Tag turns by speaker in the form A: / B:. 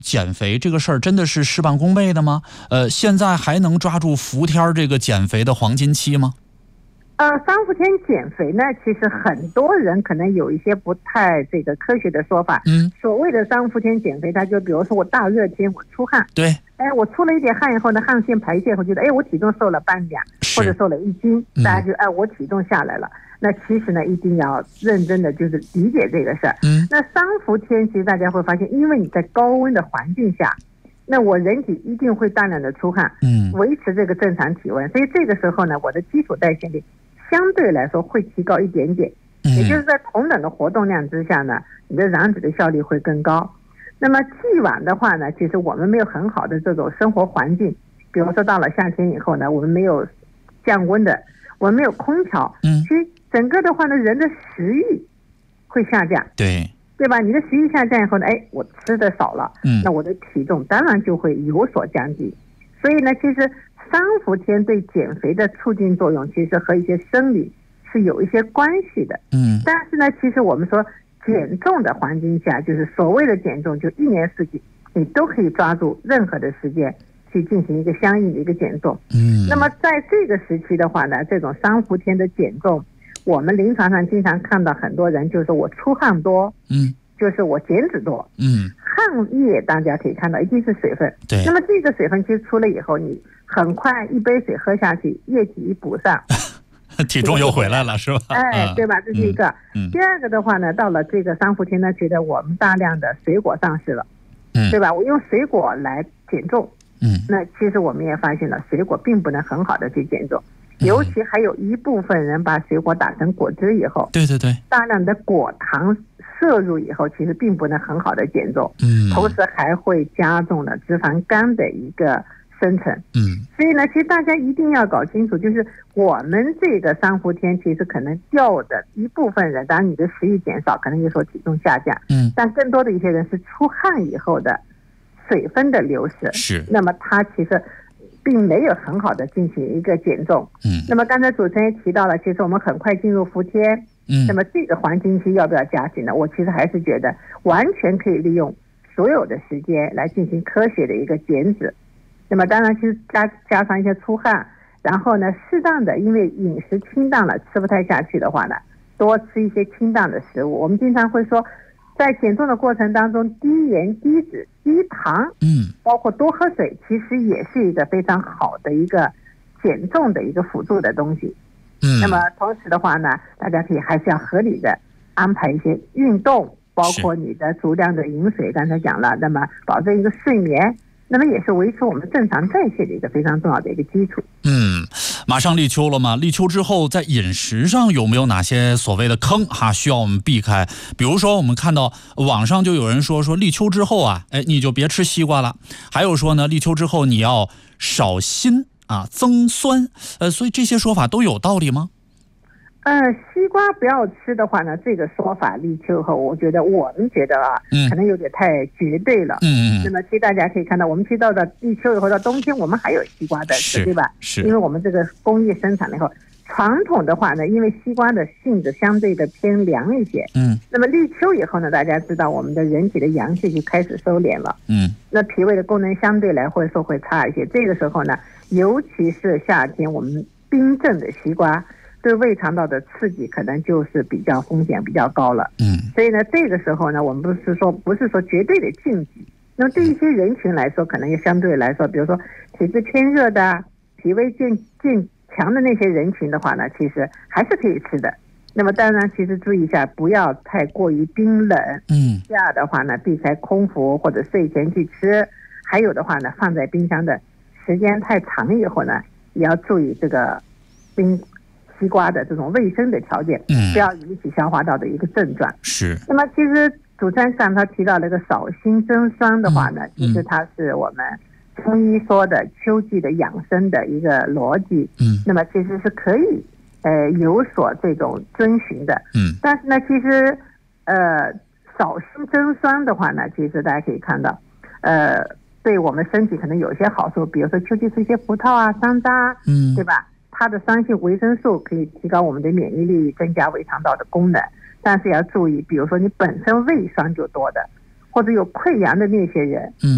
A: 减肥这个事儿真的是事半功倍的吗？现在还能抓住伏天这个减肥的黄金期吗？
B: 三伏天减肥呢，其实很多人可能有一些不太这个科学的说法。所谓的三伏天减肥，它就比如说我大热天我出汗，
A: 对，
B: 我出了一点汗以后呢，汗腺排泄后觉得，我体重瘦了半两，或者瘦了1斤，大家就我体重下来了。那其实呢，一定要认真的就是理解这个事儿。那三伏天其实大家会发现，因为你在高温的环境下，那我人体一定会大量的出汗，维持这个正常体温，所以这个时候呢，我的基础代谢率相对来说会提高一点点，也就是在同等的活动量之下呢，你的燃脂的效率会更高。那么既往的话呢，其实我们没有很好的这种生活环境，比如说到了夏天以后呢，我们没有降温的，我们没有空调，其实整个的话呢，人的食欲会下降，对吧？你的食欲下降以后呢，我吃的少了，那我的体重当然就会有所降低。所以呢，其实三伏天对减肥的促进作用，其实和一些生理是有一些关系的。但是呢，其实我们说减重的环境下，就是所谓的减重，就1年4季你都可以抓住任何的时间去进行一个相应的一个减重。那么在这个时期的话呢，这种三伏天的减重，我们临床上经常看到很多人就是我出汗多，就是我减脂多，汗液大家可以看到一定是水分，
A: 对。
B: 那么这个水分其实出了以后，你很快一杯水喝下去，液体一补上，
A: 体重又回来了，是吧？
B: 对吧？这是一个。第二个的话呢，到了这个三伏天呢，觉得我们大量的水果上市了，对吧？我用水果来减重，那其实我们也发现了，水果并不能很好的去减重。尤其还有一部分人把水果打成果汁以后，
A: 对，
B: 大量的果糖摄入以后，其实并不能很好的减重，同时还会加重了脂肪肝的一个生成。所以呢，其实大家一定要搞清楚，就是我们这个三伏天，其实可能掉的一部分人，当然你的食欲减少，可能有时候体重下降，但更多的一些人是出汗以后的水分的流失，
A: 是。
B: 那么它其实并没有很好的进行一个减重。那么刚才主持人也提到了，其实我们很快进入伏天，那么这个黄金期要不要加紧呢？我其实还是觉得完全可以利用所有的时间来进行科学的一个减脂。那么当然其实加上一些出汗，然后呢适当的，因为饮食清淡了，吃不太下去的话呢，多吃一些清淡的食物。我们经常会说，在减重的过程当中，低盐、低脂、低糖，包括多喝水，其实也是一个非常好的一个减重的一个辅助的东西。那么同时的话呢，大家可以还是要合理的安排一些运动，包括你的足量的饮水，刚才讲了，那么保证一个睡眠，那么也是维持我们正常代谢的一个非常重要的一个基础。
A: 马上立秋了嘛，立秋之后在饮食上有没有哪些所谓的坑需要我们避开？比如说我们看到网上就有人说立秋之后你就别吃西瓜了，还有说呢立秋之后你要少辛增酸，所以这些说法都有道理吗？
B: 西瓜不要吃的话呢，这个说法立秋后，我们觉得可能有点太绝对了。那么其实大家可以看到，我们去到了立秋以后到冬天，我们还有西瓜的吃，对吧？
A: 是。
B: 因为我们这个工业生产了以后，传统的话呢，因为西瓜的性质相对的偏凉一些，那么立秋以后呢，大家知道我们的人体的阳气就开始收敛了，那脾胃的功能相对来会差一些。这个时候呢，尤其是夏天，我们冰镇的西瓜对胃肠道的刺激可能就是比较风险比较高了。所以呢，这个时候呢，我们不是说绝对的禁忌。那么对一些人群来说，可能也相对来说，比如说体质偏热的、脾胃渐强的那些人群的话呢，其实还是可以吃的。那么当然，其实注意一下，不要太过于冰冷。第二的话呢，避开空腹或者睡前去吃。还有的话呢，放在冰箱的时间太长以后呢，也要注意这个西瓜的这种卫生的条件，不要引起消化道的一个症状。
A: 是。
B: 那么其实主持人刚才提到那个少辛增酸的话呢，其实它是我们中医说的秋季的养生的一个逻辑。那么其实是可以有所这种遵循的。但是呢，其实少辛增酸的话呢，其实大家可以看到对我们身体可能有些好处，比如说秋季吃一些葡萄山楂，对吧？它的酸性维生素可以提高我们的免疫力，增加胃肠道的功能。但是要注意，比如说你本身胃酸就多的，或者有溃疡的那些人，